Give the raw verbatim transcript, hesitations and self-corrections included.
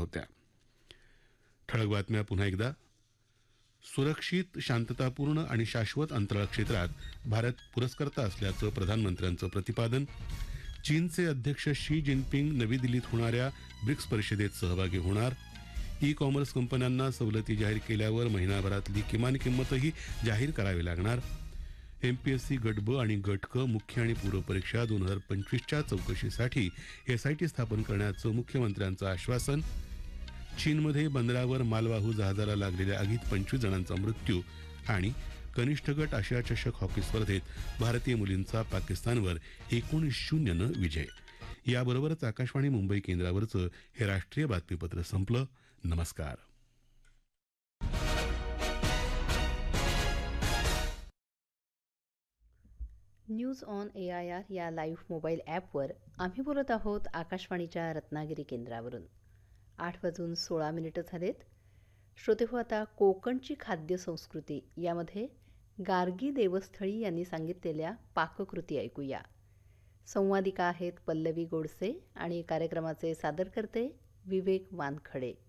होत्या. ठळक बातम्या पुन्हा एकदा. सुरक्षित, शांततापूर्ण आणि शाश्वत अंतराळ क्षेत्रात भारत पुरस्कर्ता असल्याचं प्रधानमंत्र्यांचं प्रतिपादन. चीनचे अध्यक्ष शी जिनपिंग नवी दिल्लीत होणाऱ्या ब्रिक्स परिषदेत सहभागी होणार. ई कॉमर्स कंपन्यांना सवलती जाहीर केल्यावर महिनाभरातली किमान किंमतही जाहीर करावी लागणार. एमपीएससी गट ब आणि गट क मुख्य आणि पूर्व परीक्षा दोन हजार पंचवीसच्या चौकशीसाठी एसआयटी स्थापन करण्याचं मुख्यमंत्र्यांचं आश्वासन. चीनमध्ये बंदरावर मालवाहू जहाजाला लागलेल्या आगीत पंचवीस जणांचा मृत्यू. आणि कनिष्ठ गट आशिया चषक हॉकी स्पर्धेत भारतीय मुलींचा पाकिस्तानवर एकोणीस शून्यनं विजय. याबरोबरच आकाशवाणी मुंबई केंद्रावरचं हे राष्ट्रीय बातमीपत्र संपलं. नमस्कार. News on A I R या लाईव्ह मोबाईल ॲपवर आम्ही बोलत आहोत आकाशवाणीच्या रत्नागिरी केंद्रावरून. आठ वाजून सोळा मिनिटं झालेत. श्रोते हो, आता कोकणची खाद्य संस्कृती यामध्ये गार्गी देवस्थळी यांनी सांगितलेल्या पाककृती ऐकूया. संवादिका आहेत पल्लवी गोडसे आणि कार्यक्रमाचे सादरकर्ते विवेक वानखडे.